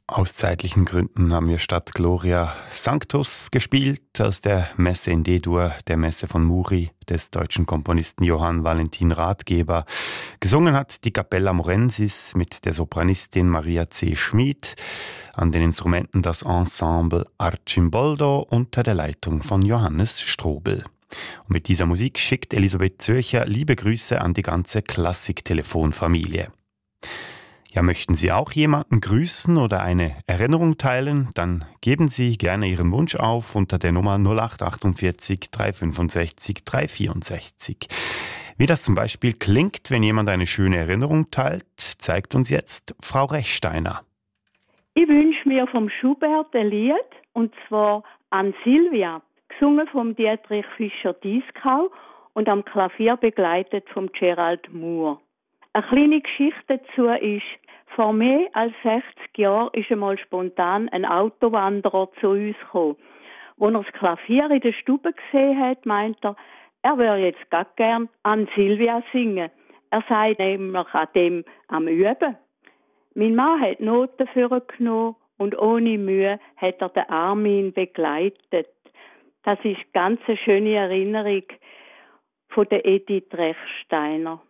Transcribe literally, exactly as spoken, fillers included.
Aus zeitlichen Gründen haben wir statt Gloria Sanctus gespielt, aus der Messe in D-Dur, der Messe von Muri, des deutschen Komponisten Johann Valentin Rathgeber. Gesungen hat die Capella Morensis mit der Sopranistin Maria C. Schmid, an den Instrumenten das Ensemble Arcimboldo unter der Leitung von Johannes Strobel. Und mit dieser Musik schickt Elisabeth Zürcher liebe Grüße an die ganze Klassik-Telefon-Familie. Ja, möchten Sie auch jemanden grüßen oder eine Erinnerung teilen? Dann geben Sie gerne Ihren Wunsch auf unter der Nummer null acht achtundvierzig dreihundertfünfundsechzig dreihundertvierundsechzig. Wie das zum Beispiel klingt, wenn jemand eine schöne Erinnerung teilt, zeigt uns jetzt Frau Rechsteiner. Ich wünsche mir vom Schubert ein Lied, und zwar an Silvia, gesungen vom Dietrich Fischer-Dieskau und am Klavier begleitet vom Gerald Moore. Eine kleine Geschichte dazu ist, vor mehr als sechzig Jahren ist einmal spontan ein Autowanderer zu uns gekommen. Als er das Klavier in der Stube gesehen hat, meint er, er würde jetzt gar gern an Silvia singen. Er sei nämlich an dem am Üben. Mein Mann hat Noten für genommen und ohne Mühe hat er den Armin begleitet. Das ist eine ganz schöne Erinnerung von der Edith Rechsteiner.